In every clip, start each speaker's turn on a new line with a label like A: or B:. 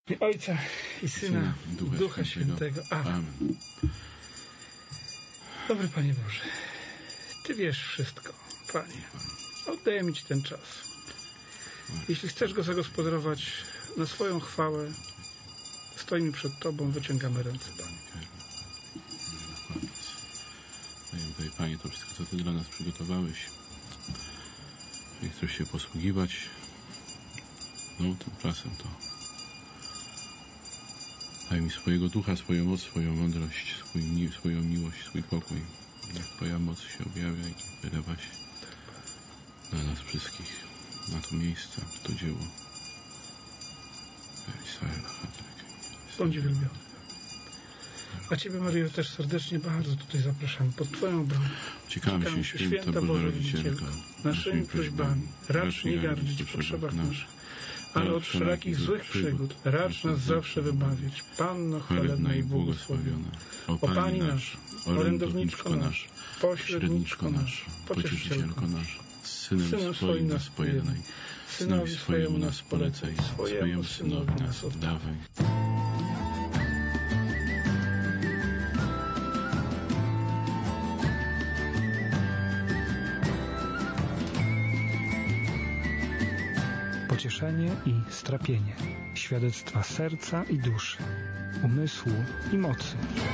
A: Ojca i Syna, Ducha Świętego. Amen. Dobry Panie Boże, Ty wiesz wszystko, Panie. Oddajemy Ci ten czas. Jeśli chcesz go zagospodarować na swoją chwałę, stoimy przed Tobą, wyciągamy ręce, Panie.
B: Daję tutaj, Panie, to wszystko, co Ty dla nas przygotowałeś. Jeżeli chcesz się posługiwać tymczasem, to daj mi swojego ducha, swoją moc, swoją mądrość, swoją miłość, swój pokój. Niech Twoja moc się objawia i wylewa się na nas wszystkich, na to miejsce, to dzieło.
A: Bądź uwielbiony. A Ciebie, Maryjo, też serdecznie bardzo tutaj zapraszamy pod Twoją bramę.
B: Ciekamy się, święta Boża Rodzicielka,
A: naszymi prośbami, racz nie gardzić w potrzebach naszych, ale od wszelakich złych przygód racz nas zawsze wybawiać. Panno chwalebna i błogosławiona, o Pani nasz, orędowniczko nasz, pośredniczko nasz, pocieszycielko nasz,
B: z Synem swoim nas pojednaj, Synowi swojemu nas polecaj, swojemu Synowi nas oddawaj.
A: Pocieszenie i strapienie, świadectwa serca i duszy, umysłu i mocy.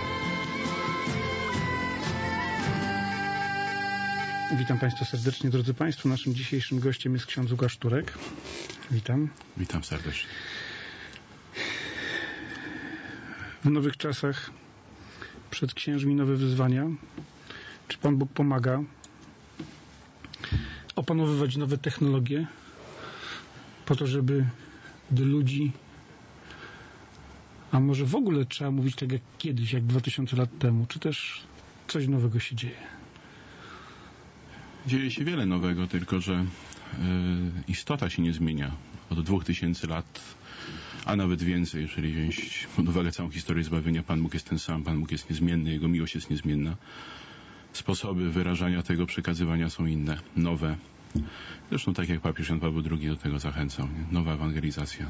A: Witam Państwa serdecznie, drodzy Państwo. Naszym dzisiejszym gościem jest ksiądz Łukasz Turek. Witam.
B: Witam serdecznie.
A: W nowych czasach przed księżmi nowe wyzwania. Czy Pan Bóg pomaga opanowywać nowe technologie po to, żeby do ludzi, a może w ogóle trzeba mówić tak jak kiedyś, jak 2000 lat temu, czy też coś nowego się dzieje?
B: Dzieje się wiele nowego, tylko że istota się nie zmienia. Od 2000 lat, a nawet więcej, jeżeli wziąć pod uwagę całą historię zbawienia, Pan Bóg jest ten sam, Pan Bóg jest niezmienny, Jego miłość jest niezmienna. Sposoby wyrażania tego, przekazywania są inne, nowe. Zresztą tak jak papież Jan Paweł II do tego zachęcał. Nie? Nowa ewangelizacja.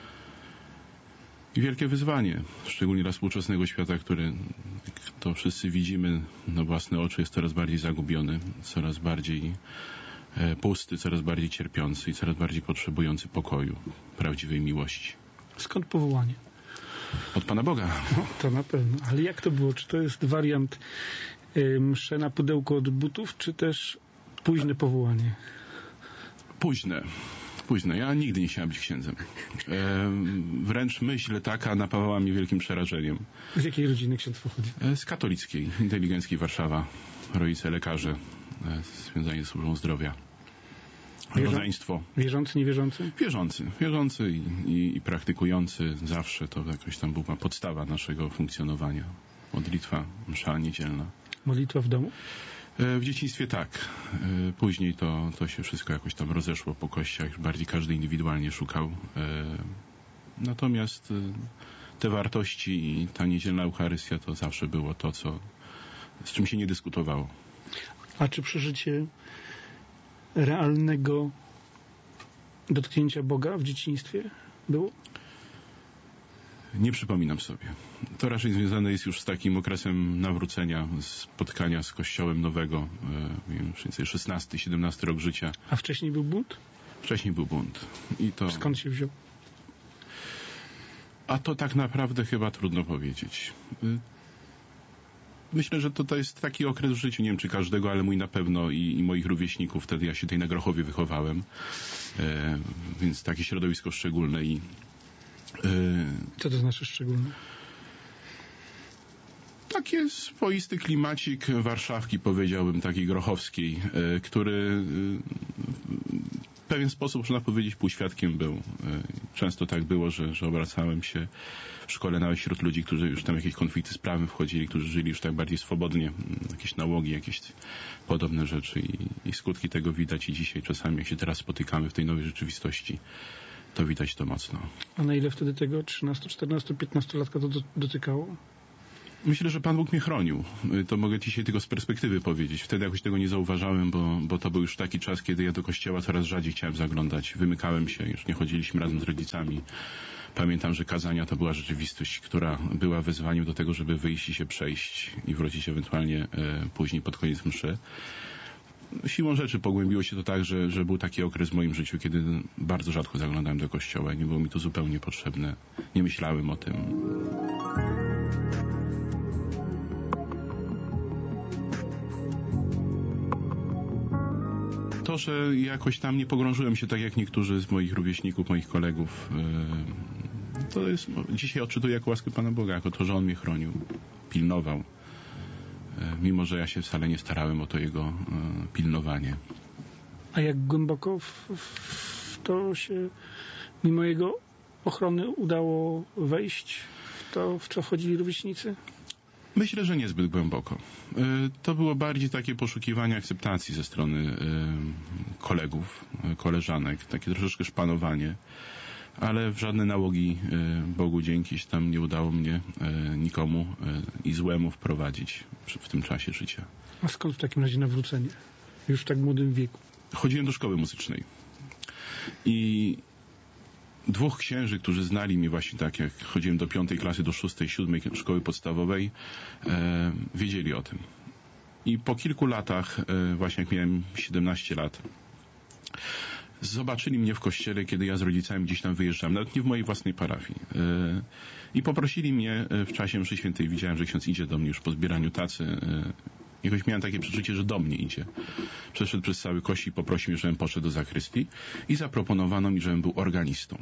B: I wielkie wyzwanie, szczególnie dla współczesnego świata, który, jak to wszyscy widzimy na własne oczy, jest coraz bardziej zagubiony, coraz bardziej pusty, coraz bardziej cierpiący i coraz bardziej potrzebujący pokoju, prawdziwej miłości.
A: Skąd powołanie?
B: Od Pana Boga.
A: No, to na pewno. Ale jak to było? Czy to jest wariant msze na pudełko od butów, czy też późne powołanie?
B: Późne. Ja nigdy nie chciałem być księdzem. Wręcz myśl taka napawała mnie wielkim przerażeniem.
A: Z jakiej rodziny ksiądz pochodzi?
B: Z katolickiej, inteligenckiej Warszawa. Rodzice lekarze, związani z służbą zdrowia. Rodzeństwo.
A: Wierzący, niewierzący?
B: Wierzący i praktykujący zawsze. To jakoś tam była podstawa naszego funkcjonowania. Modlitwa, msza niedzielna.
A: Modlitwa w domu?
B: W dzieciństwie tak. Później to się wszystko jakoś tam rozeszło po kościach. Bardziej każdy indywidualnie szukał. Natomiast te wartości i ta niedzielna Eucharystia to zawsze było to, z czym się nie dyskutowało.
A: A czy przeżycie realnego dotknięcia Boga w dzieciństwie było?
B: Nie przypominam sobie. To raczej związane jest już z takim okresem nawrócenia, spotkania z Kościołem nowego, mniej więcej 16-17 rok życia.
A: A wcześniej był bunt?
B: Wcześniej był bunt. I to...
A: Skąd się wziął?
B: A to tak naprawdę chyba trudno powiedzieć. Myślę, że to jest taki okres w życiu, nie wiem czy każdego, ale mój na pewno i moich rówieśników. Wtedy ja się tutaj na Grochowie wychowałem, więc takie środowisko szczególne i
A: co to znaczy szczególne?
B: Taki swoisty klimacik Warszawki, powiedziałbym, takiej grochowskiej, który w pewien sposób, można powiedzieć, półświadkiem był. Często tak było, że obracałem się w szkole nawet wśród ludzi, którzy już tam jakieś konflikty z prawem wchodzili, którzy żyli już tak bardziej swobodnie, jakieś nałogi, jakieś podobne rzeczy i skutki tego widać i dzisiaj czasami, jak się teraz spotykamy w tej nowej rzeczywistości, to widać to mocno.
A: A na ile wtedy tego 13, 14, 15 latka to dotykało?
B: Myślę, że Pan Bóg mnie chronił. To mogę dzisiaj tylko z perspektywy powiedzieć. Wtedy jakoś tego nie zauważałem, bo to był już taki czas, kiedy ja do kościoła coraz rzadziej chciałem zaglądać. Wymykałem się, już nie chodziliśmy razem z rodzicami. Pamiętam, że kazania to była rzeczywistość, która była wezwaniem do tego, żeby wyjść i się przejść i wrócić ewentualnie później pod koniec mszy. Siłą rzeczy pogłębiło się to tak, że był taki okres w moim życiu, kiedy bardzo rzadko zaglądałem do kościoła. Nie było mi to zupełnie potrzebne. Nie myślałem o tym. To, że jakoś tam nie pogrążyłem się tak jak niektórzy z moich rówieśników, moich kolegów, to jest, dzisiaj odczytuję jako łaskę Pana Boga, jako to, że On mnie chronił, pilnował, mimo że ja się wcale nie starałem o to Jego pilnowanie.
A: A jak głęboko w to się mimo Jego ochrony udało wejść w to, w co wchodzili rówieśnicy?
B: Myślę, że niezbyt głęboko. To było bardziej takie poszukiwanie akceptacji ze strony kolegów, koleżanek, takie troszeczkę szpanowanie, ale w żadne nałogi, Bogu dzięki, tam nie udało mnie nikomu i złemu wprowadzić w tym czasie życia.
A: A skąd w takim razie nawrócenie? Już w tak młodym wieku.
B: Chodziłem do szkoły muzycznej i dwóch księży, którzy znali mnie właśnie tak, jak chodziłem do 5. klasy, do 6., 7. szkoły podstawowej, wiedzieli o tym. I po kilku latach, właśnie jak miałem 17 lat, zobaczyli mnie w kościele, kiedy ja z rodzicami gdzieś tam wyjeżdżałem, nawet nie w mojej własnej parafii. I poprosili mnie w czasie mszy świętej, widziałem, że ksiądz idzie do mnie już po zbieraniu tacy. Jakoś miałem takie przeczucie, że do mnie idzie. Przeszedł przez cały kościół i poprosił mnie, żebym poszedł do zakrystii i zaproponowano mi, żebym był organistą.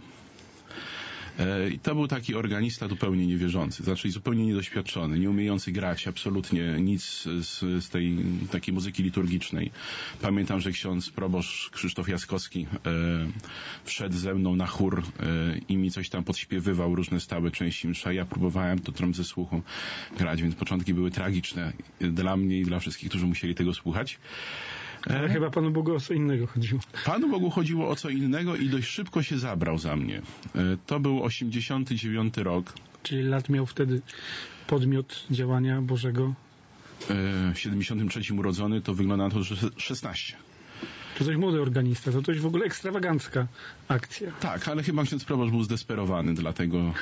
B: I to był taki organista zupełnie niewierzący, znaczy zupełnie niedoświadczony, nie umiejący grać absolutnie nic z tej takiej muzyki liturgicznej. Pamiętam, że ksiądz proboszcz Krzysztof Jaskowski wszedł ze mną na chór i mi coś tam podśpiewywał, różne stałe części msza. Ja próbowałem to trom ze słuchu grać, więc początki były tragiczne dla mnie i dla wszystkich, którzy musieli tego słuchać.
A: Ale chyba Panu Bogu o co innego chodziło.
B: Panu Bogu chodziło o co innego i dość szybko się zabrał za mnie. To był 89 rok.
A: Czyli lat miał wtedy podmiot działania Bożego?
B: W 73 urodzony, to wygląda na to, że 16.
A: To dość młody organista, to dość w ogóle ekstrawagancka akcja.
B: Tak, ale chyba ksiądz proboszcz był zdesperowany, dlatego,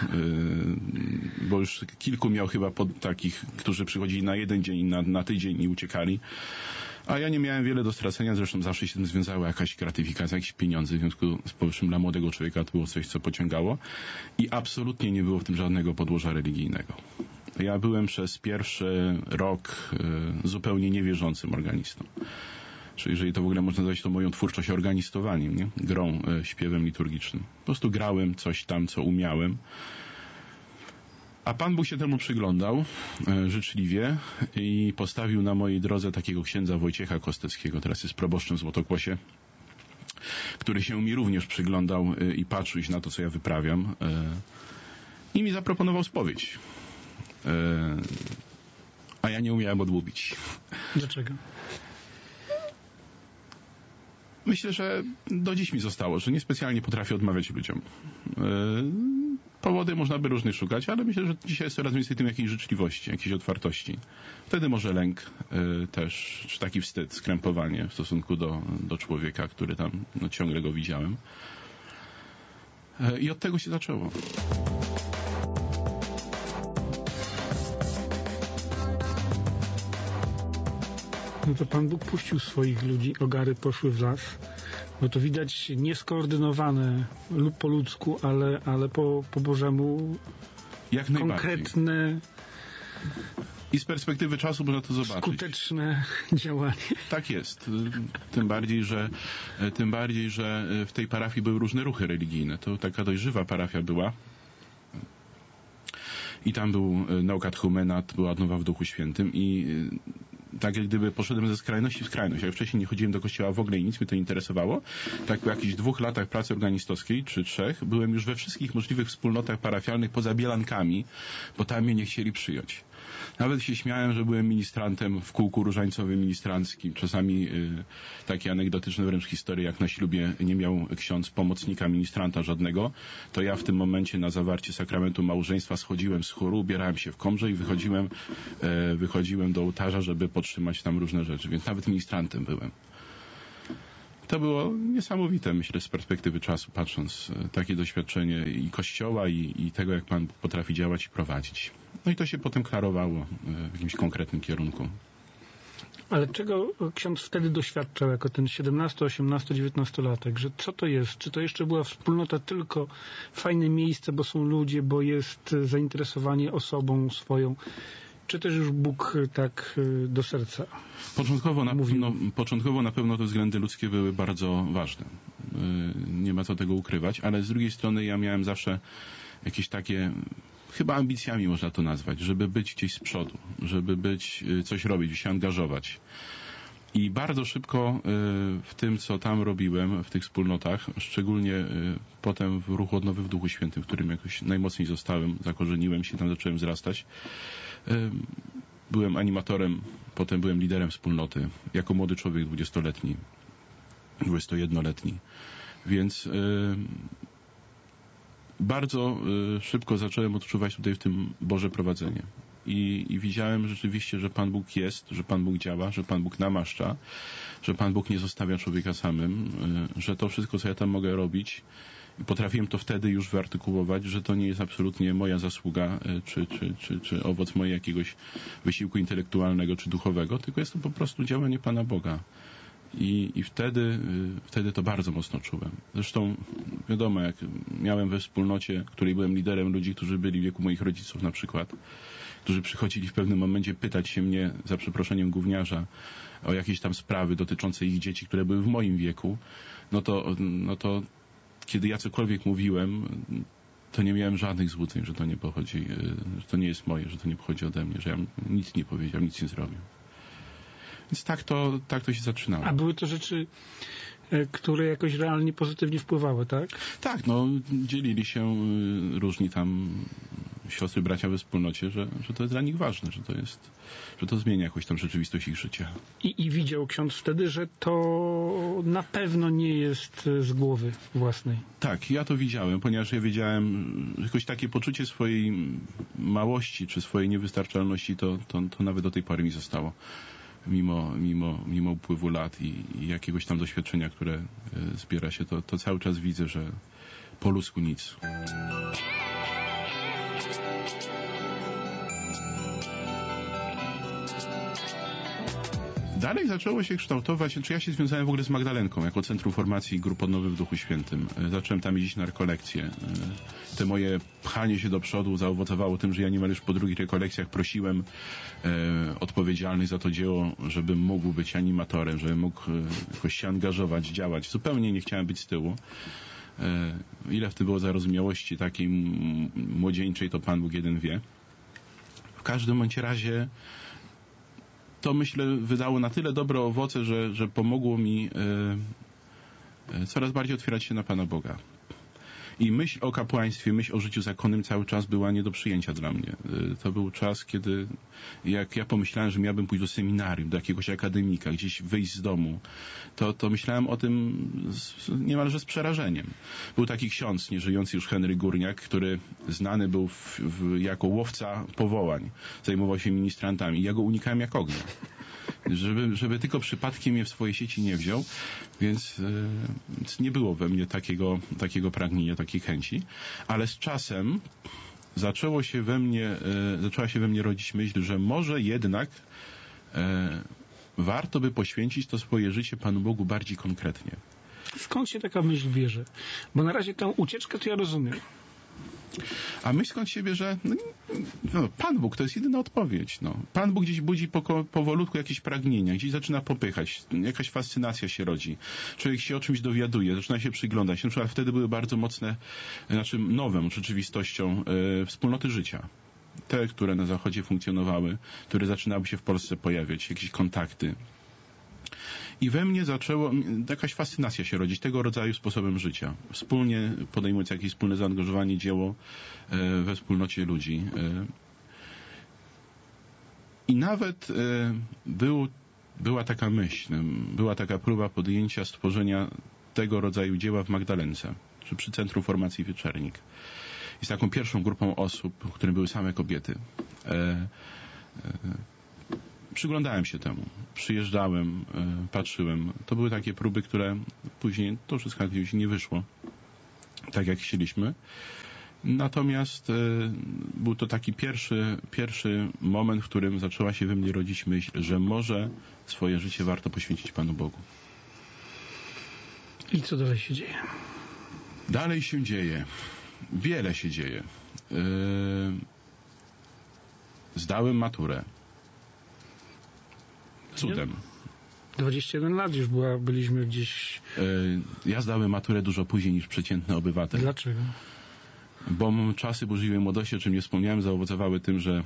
B: bo już kilku miał chyba takich, którzy przychodzili na jeden dzień, na tydzień i uciekali. A ja nie miałem wiele do stracenia, zresztą zawsze się z tym związała jakaś gratyfikacja, jakieś pieniądze, w związku z powyższym dla młodego człowieka to było coś, co pociągało i absolutnie nie było w tym żadnego podłoża religijnego. Ja byłem przez pierwszy rok zupełnie niewierzącym organistą. Czyli jeżeli to w ogóle można nazwać to moją twórczość organistowaniem, nie? Grą, śpiewem liturgicznym. Po prostu grałem coś tam, co umiałem. A Pan Bóg się temu przyglądał życzliwie i postawił na mojej drodze takiego księdza Wojciecha Kosteckiego, teraz jest proboszczem w Złotokłosie, który się mi również przyglądał i patrzył na to, co ja wyprawiam i mi zaproponował spowiedź. A ja nie umiałem odmówić.
A: Dlaczego?
B: Myślę, że do dziś mi zostało, że niespecjalnie potrafię odmawiać ludziom. Powody można by różnych szukać, ale myślę, że dzisiaj jest coraz więcej tym jakiejś życzliwości, jakiejś otwartości. Wtedy może lęk też, czy taki wstyd, skrępowanie w stosunku do człowieka, który tam ciągle go widziałem. I od tego się zaczęło.
A: No to Pan Bóg puścił swoich ludzi, ogary poszły w las. Bo to widać nieskoordynowane lub po ludzku, ale po Bożemu
B: jak
A: konkretne
B: i z perspektywy czasu można to zobaczyć.
A: Skuteczne działanie.
B: Tak jest. Tym bardziej, że w tej parafii były różne ruchy religijne. To taka dość żywa parafia była. I tam był Neukatechumenat, była odnowa w Duchu Świętym i tak jak gdyby poszedłem ze skrajności w skrajność. Jak wcześniej nie chodziłem do kościoła w ogóle i nic mnie to interesowało, tak po jakichś 2 latach pracy organistowskiej, czy 3, byłem już we wszystkich możliwych wspólnotach parafialnych poza Bielankami, bo tam mnie nie chcieli przyjąć. Nawet się śmiałem, że byłem ministrantem w kółku różańcowym ministranckim. Czasami takie anegdotyczne wręcz historie, jak na ślubie nie miał ksiądz pomocnika ministranta żadnego, to ja w tym momencie na zawarcie sakramentu małżeństwa schodziłem z chóru, ubierałem się w komrze i wychodziłem do ołtarza, żeby podtrzymać tam różne rzeczy. Więc nawet ministrantem byłem. To było niesamowite, myślę, z perspektywy czasu, patrząc, takie doświadczenie i Kościoła, i tego, jak Pan potrafi działać i prowadzić. No i to się potem klarowało w jakimś konkretnym kierunku.
A: Ale czego ksiądz wtedy doświadczał jako ten 17, 18, 19-latek? Że co to jest? Czy to jeszcze była wspólnota tylko fajne miejsce, bo są ludzie, bo jest zainteresowanie osobą swoją? Czy też już Bóg tak do serca?
B: Początkowo na pewno te względy ludzkie były bardzo ważne. Nie ma co tego ukrywać, ale z drugiej strony ja miałem zawsze jakieś takie, chyba ambicjami można to nazwać, żeby być gdzieś z przodu, żeby coś robić, się angażować. I bardzo szybko w tym, co tam robiłem, w tych wspólnotach, szczególnie potem w Ruchu Odnowy w Duchu Świętym, w którym jakoś najmocniej zostałem, zakorzeniłem się, tam zacząłem wzrastać. Byłem animatorem, potem byłem liderem wspólnoty, jako młody człowiek 20-letni, 21-letni. Więc bardzo szybko zacząłem odczuwać tutaj w tym Boże prowadzenie. I widziałem rzeczywiście, że Pan Bóg jest, że Pan Bóg działa, że Pan Bóg namaszcza, że Pan Bóg nie zostawia człowieka samym, że to wszystko, co ja tam mogę robić, i potrafiłem to wtedy już wyartykułować, że to nie jest absolutnie moja zasługa, czy owoc mojego jakiegoś wysiłku intelektualnego, czy duchowego, tylko jest to po prostu działanie Pana Boga. I wtedy to bardzo mocno czułem. Zresztą wiadomo, jak miałem we wspólnocie, której byłem liderem, ludzi, którzy byli w wieku moich rodziców na przykład, którzy przychodzili w pewnym momencie pytać się mnie, za przeproszeniem gówniarza, o jakieś tam sprawy dotyczące ich dzieci, które były w moim wieku, no to kiedy ja cokolwiek mówiłem, to nie miałem żadnych złudzeń, że to nie pochodzi, że to nie jest moje, że to nie pochodzi ode mnie, że ja nic nie powiedziałem, nic nie zrobił. Więc tak to się zaczynało. A
A: były to rzeczy, które jakoś realnie pozytywnie wpływały, tak?
B: Tak, dzielili się różni tam siostry, bracia we wspólnocie, że to jest dla nich ważne, że to zmienia jakoś tam rzeczywistość ich życia.
A: I widział ksiądz wtedy, że to na pewno nie jest z głowy własnej.
B: Tak, ja to widziałem, ponieważ ja wiedziałem, jakoś takie poczucie swojej małości, czy swojej niewystarczalności, to nawet do tej pory mi zostało. Mimo upływu lat i jakiegoś tam doświadczenia, które zbiera się, to cały czas widzę, że po ludzku nic. Dalej zaczęło się kształtować, ja się związałem w ogóle z Magdalenką, jako Centrum Formacji Grup Odnowy w Duchu Świętym. Zacząłem tam jeździć na rekolekcje. Te moje pchanie się do przodu zaowocowało tym, że ja niemal już po drugich rekolekcjach prosiłem odpowiedzialnych za to dzieło, żebym mógł być animatorem, żebym mógł jakoś się angażować, działać. Zupełnie nie chciałem być z tyłu. Ile w tym było zarozumiałości takiej młodzieńczej, to Pan Bóg jeden wie. W każdym bądź razie to, myślę, wydało na tyle dobre owoce, że pomogło mi coraz bardziej otwierać się na Pana Boga. I myśl o kapłaństwie, myśl o życiu zakonnym cały czas była nie do przyjęcia dla mnie. To był czas, kiedy jak ja pomyślałem, że miałbym pójść do seminarium, do jakiegoś akademika, gdzieś wyjść z domu, to myślałem o tym niemalże z przerażeniem. Był taki ksiądz, nieżyjący już Henryk Górniak, który znany był jako łowca powołań. Zajmował się ministrantami. Ja go unikałem jak ognia. Żeby tylko przypadkiem mnie w swoje sieci nie wziął, więc nie było we mnie takiego pragnienia, takiej chęci, ale z czasem zaczęła się we mnie rodzić myśl, że może jednak warto by poświęcić to swoje życie Panu Bogu bardziej konkretnie.
A: Skąd się taka myśl bierze? Bo na razie tę ucieczkę to ja rozumiem.
B: A myśl skąd się bierze? Pan Bóg to jest jedyna odpowiedź. Pan Bóg gdzieś budzi powolutku jakieś pragnienia, gdzieś zaczyna popychać, jakaś fascynacja się rodzi. Człowiek się o czymś dowiaduje, zaczyna się przyglądać. Na przykład wtedy były bardzo mocne, nową rzeczywistością wspólnoty życia. Te, które na Zachodzie funkcjonowały, które zaczynały się w Polsce pojawiać, jakieś kontakty. I we mnie zaczęło jakaś fascynacja się rodzić tego rodzaju sposobem życia. Wspólnie podejmując jakieś wspólne zaangażowanie, dzieło we wspólnocie ludzi. I nawet była taka myśl, była taka próba podjęcia stworzenia tego rodzaju dzieła w Magdalence, czy przy Centrum Formacji Wieczernik. I z taką pierwszą grupą osób, w którym były same kobiety. Przyglądałem się temu, przyjeżdżałem, patrzyłem. To były takie próby, które później to wszystko nie wyszło tak, jak chcieliśmy. Natomiast był to taki pierwszy moment, w którym zaczęła się we mnie rodzić myśl, że może swoje życie warto poświęcić Panu Bogu.
A: I co dalej się dzieje?
B: Dalej się dzieje. Wiele się dzieje. Zdałem maturę. Cudem.
A: 21 lat już byliśmy gdzieś...
B: Ja zdałem maturę dużo później niż przeciętny obywatel.
A: Dlaczego?
B: Bo czasy burzliwej młodości, o czym nie wspomniałem, zaowocowały tym, że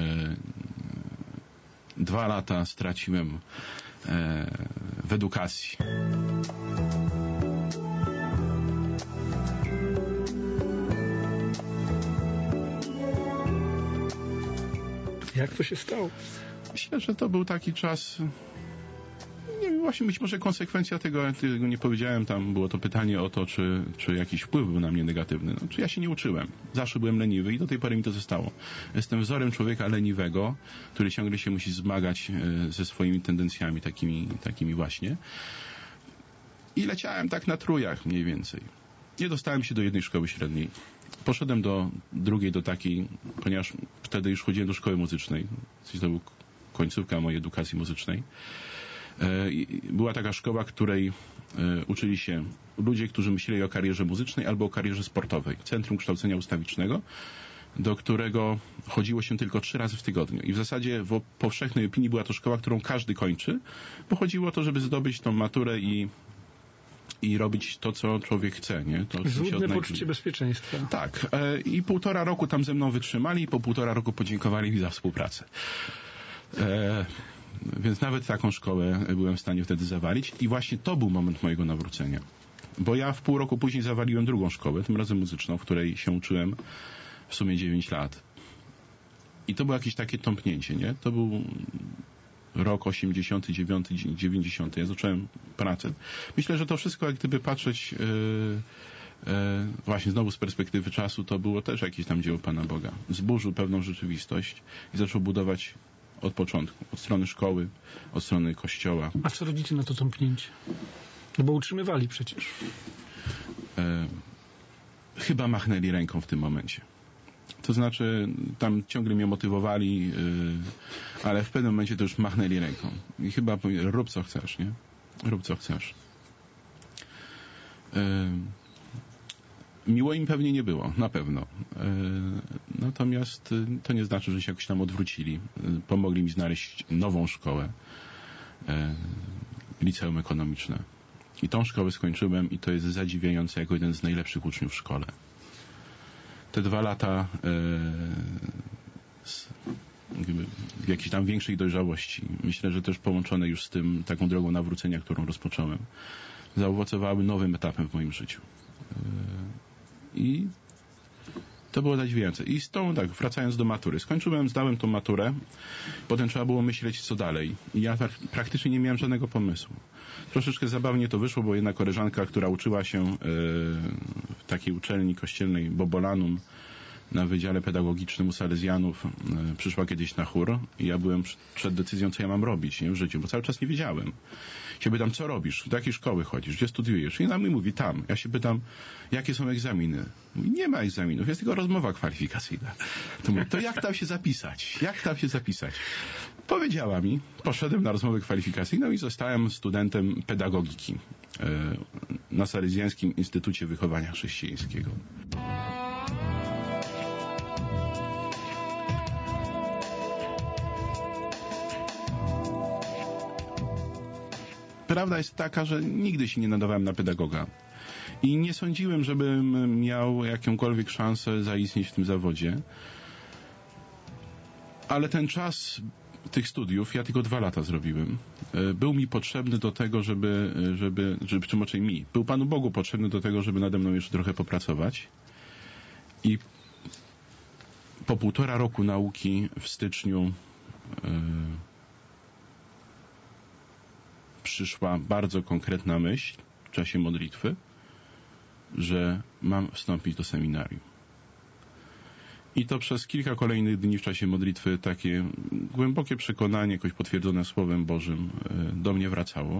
B: 2 lata straciłem w edukacji.
A: Jak to się stało?
B: Myślę, że to był taki czas... Nie wiem, właśnie być może konsekwencja tego nie powiedziałem, tam było to pytanie o to, czy jakiś wpływ był na mnie negatywny. No, czy ja się nie uczyłem. Zawsze byłem leniwy i do tej pory mi to zostało. Jestem wzorem człowieka leniwego, który ciągle się musi zmagać ze swoimi tendencjami takimi właśnie. I leciałem tak na trójach mniej więcej. Nie dostałem się do jednej szkoły średniej. Poszedłem do drugiej, do takiej, ponieważ wtedy już chodziłem do szkoły muzycznej. To była końcówka mojej edukacji muzycznej. Była taka szkoła, której uczyli się ludzie, którzy myśleli o karierze muzycznej albo o karierze sportowej. Centrum Kształcenia Ustawicznego, do którego chodziło się tylko 3 razy w tygodniu. I w zasadzie w powszechnej opinii była to szkoła, którą każdy kończy, bo chodziło o to, żeby zdobyć tą maturę i robić to, co człowiek chce. Nie? To
A: Złudne poczucie bezpieczeństwa.
B: Tak. I 1,5 roku tam ze mną wytrzymali i po 1,5 roku podziękowali mi za współpracę. Więc nawet taką szkołę byłem w stanie wtedy zawalić i właśnie to był moment mojego nawrócenia. Bo ja w pół roku później zawaliłem drugą szkołę, tym razem muzyczną, w której się uczyłem w sumie 9 lat. I to było jakieś takie tąpnięcie, nie? To był rok 89, 90. Ja zacząłem pracę. Myślę, że to wszystko, jak gdyby patrzeć właśnie znowu z perspektywy czasu, to było też jakieś tam dzieło Pana Boga. Zburzył pewną rzeczywistość i zaczął budować od początku, od strony szkoły, od strony kościoła.
A: A co rodzice na to tąpnięcie? No bo utrzymywali przecież.
B: Chyba machnęli ręką w tym momencie. To znaczy, tam ciągle mnie motywowali, ale w pewnym momencie to już machnęli ręką. I chyba powiedzieli, rób co chcesz, nie? Rób co chcesz. Miło im pewnie nie było, na pewno. Natomiast to nie znaczy, że się jakoś tam odwrócili. Pomogli mi znaleźć nową szkołę, liceum ekonomiczne. I tą szkołę skończyłem i to jest zadziwiające jako jeden z najlepszych uczniów w szkole. Te 2 lata w jakiejś tam większej dojrzałości, myślę, że też połączone już z tym taką drogą nawrócenia, którą rozpocząłem, zaowocowały nowym etapem w moim życiu. I to było zadziwiające. I z tą, tak, wracając do matury. Zdałem tą maturę, potem trzeba było myśleć, co dalej. I ja praktycznie nie miałem żadnego pomysłu. Troszeczkę zabawnie to wyszło, bo jedna koleżanka, która uczyła się w takiej uczelni kościelnej Bobolanum na Wydziale Pedagogicznym u Salezjanów, przyszła kiedyś na chór i ja byłem przed decyzją, co ja mam robić, nie, w życiu, bo cały czas nie wiedziałem. Się pytam, co robisz? Do jakiej szkoły chodzisz? Gdzie studiujesz? I ona mi mówi, tam. Ja się pytam, jakie są egzaminy? Mówi, nie ma egzaminów, jest tylko rozmowa kwalifikacyjna. To mówię, to jak tam się zapisać? Jak tam się zapisać? Powiedziała mi, poszedłem na rozmowę kwalifikacyjną i zostałem studentem pedagogiki na Salezjańskim Instytucie Wychowania Chrześcijańskiego. Prawda jest taka, że nigdy się nie nadawałem na pedagoga. I nie sądziłem, żebym miał jakąkolwiek szansę zaistnieć w tym zawodzie. Ale ten czas tych studiów, ja tylko 2 lata zrobiłem, był mi potrzebny do tego, żeby czym raczej mi, był Panu Bogu potrzebny do tego, żeby nade mną jeszcze trochę popracować. I po 1,5 roku nauki w styczniu przyszła bardzo konkretna myśl w czasie modlitwy, że mam wstąpić do seminarium. I to przez kilka kolejnych dni w czasie modlitwy takie głębokie przekonanie, jakoś potwierdzone Słowem Bożym, do mnie wracało.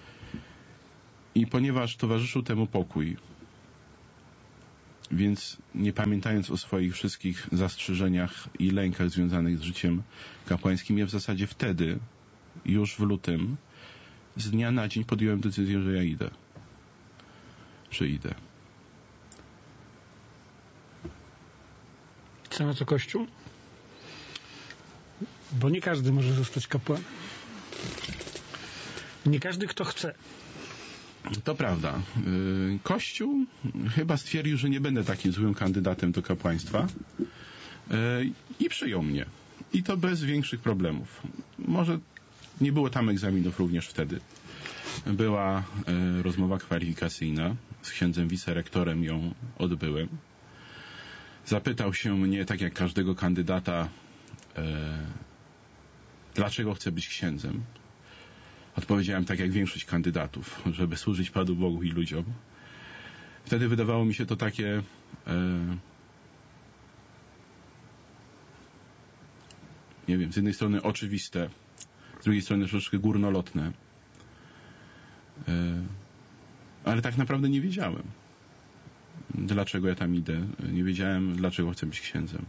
B: I ponieważ towarzyszył temu pokój, więc nie pamiętając o swoich wszystkich zastrzeżeniach i lękach związanych z życiem kapłańskim, ja w zasadzie wtedy, już w lutym, z dnia na dzień podjąłem decyzję, że ja idę. Że idę.
A: Co na to Kościół? Bo nie każdy może zostać kapłanem. Nie każdy, kto chce.
B: To prawda. Kościół chyba stwierdził, że nie będę takim złym kandydatem do kapłaństwa i przyjął mnie. I to bez większych problemów. Może nie było tam egzaminów również wtedy. Była rozmowa kwalifikacyjna. Z księdzem wicerektorem ją odbyłem. Zapytał się mnie, tak jak każdego kandydata, dlaczego chcę być księdzem. Odpowiedziałem tak jak większość kandydatów, żeby służyć Panu Bogu i ludziom. Wtedy wydawało mi się to takie nie wiem, z jednej strony oczywiste, z drugiej strony troszeczkę górnolotne. Ale tak naprawdę nie wiedziałem, dlaczego ja tam idę. Nie wiedziałem, dlaczego chcę być księdzem.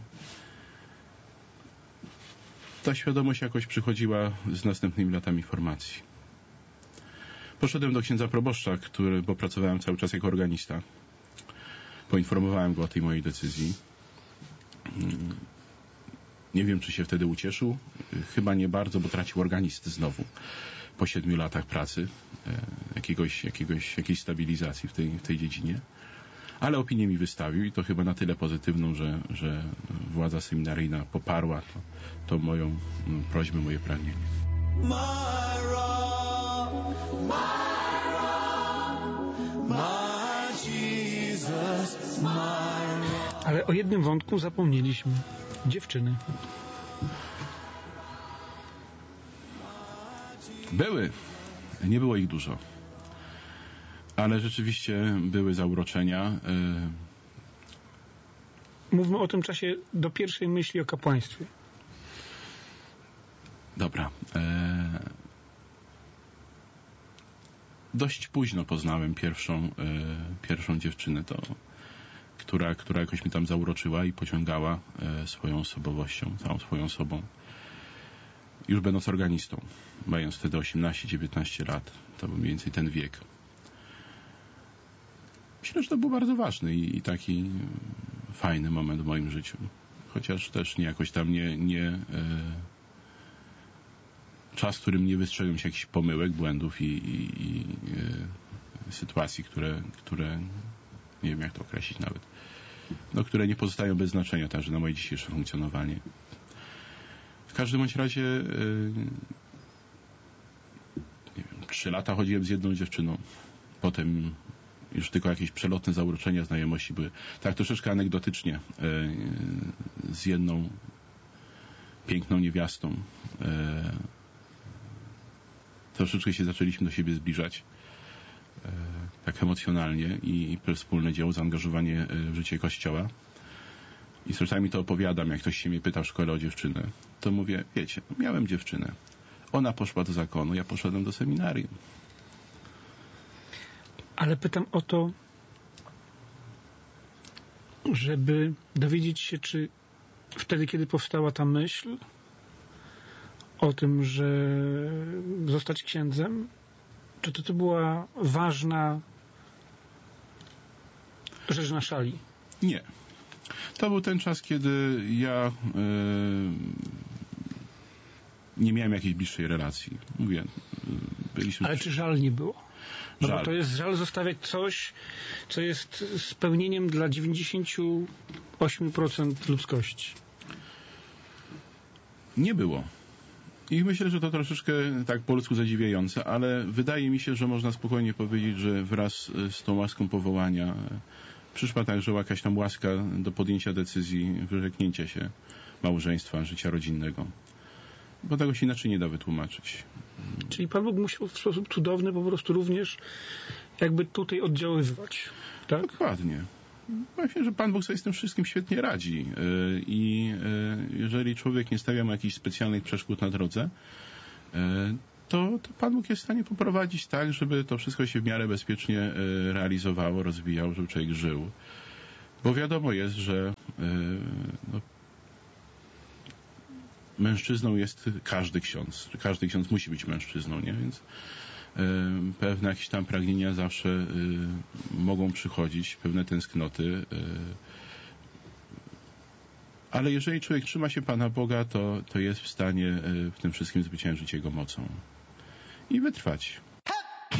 B: Ta świadomość jakoś przychodziła z następnymi latami formacji. Poszedłem do księdza proboszcza, bo pracowałem cały czas jako organista. Poinformowałem go o tej mojej decyzji. Nie wiem, czy się wtedy ucieszył. Chyba nie bardzo, bo tracił organist znowu po 7 latach pracy, jakiejś stabilizacji w tej dziedzinie. Ale opinię mi wystawił i to chyba na tyle pozytywną, że władza seminaryjna poparła to moją prośbę, moje pragnienie.
A: Ale o jednym wątku zapomnieliśmy. Dziewczyny.
B: Były. Nie było ich dużo. Ale rzeczywiście były zauroczenia.
A: Mówmy o tym czasie do pierwszej myśli o kapłaństwie.
B: Dobra. Dość późno poznałem pierwszą dziewczynę, która jakoś mnie tam zauroczyła i pociągała swoją osobowością, całą swoją osobą. Już będąc organistą, mając wtedy 18-19 lat. To był mniej więcej ten wiek. Myślę, że to był bardzo ważny i taki fajny moment w moim życiu. Chociaż też nie jakoś tam nie czas, w którym nie wystrzegłem się jakichś pomyłek, błędów i sytuacji, które nie wiem jak to określić nawet, które nie pozostają bez znaczenia także na moje dzisiejsze funkcjonowanie. W każdym bądź razie 3 lata chodziłem z jedną dziewczyną. Potem już tylko jakieś przelotne zauroczenia, znajomości były. Tak troszeczkę anegdotycznie z jedną piękną niewiastą troszeczkę się zaczęliśmy do siebie zbliżać tak emocjonalnie i przez wspólne dzieło, zaangażowanie w życie Kościoła. I czasami to opowiadam, jak ktoś się mnie pyta w szkole o dziewczynę, to mówię, wiecie, miałem dziewczynę. Ona poszła do zakonu, ja poszedłem do seminarium.
A: Ale pytam o to, żeby dowiedzieć się, czy wtedy, kiedy powstała ta myśl o tym, że zostać księdzem, czy to była ważna rzecz na szali?
B: Nie. To był ten czas, kiedy ja nie miałem jakiejś bliższej relacji. Mówię, byliśmy...
A: Ale czy żal nie było? No
B: Żal.
A: bo to jest żal zostawiać coś, co jest spełnieniem dla 98% ludzkości.
B: Nie było. I myślę, że to troszeczkę tak po ludzku zadziwiające, ale wydaje mi się, że można spokojnie powiedzieć, że wraz z tą łaską powołania przyszła także jakaś tam łaska do podjęcia decyzji wyrzeknięcia się małżeństwa, życia rodzinnego. bo tego się inaczej nie da wytłumaczyć.
A: Czyli Pan Bóg musiał w sposób cudowny po prostu również jakby tutaj oddziaływać, tak?
B: Dokładnie. Myślę, że Pan Bóg sobie z tym wszystkim świetnie radzi i jeżeli człowiek nie stawia mu jakichś specjalnych przeszkód na drodze, to Pan Bóg jest w stanie poprowadzić tak, żeby to wszystko się w miarę bezpiecznie realizowało, rozwijało, żeby człowiek żył. Bo wiadomo jest, że mężczyzną jest każdy ksiądz. Każdy ksiądz musi być mężczyzną, nie? Więc pewne jakieś tam pragnienia zawsze mogą przychodzić, pewne tęsknoty. Ale jeżeli człowiek trzyma się Pana Boga, to jest w stanie w tym wszystkim zwyciężyć Jego mocą i wytrwać.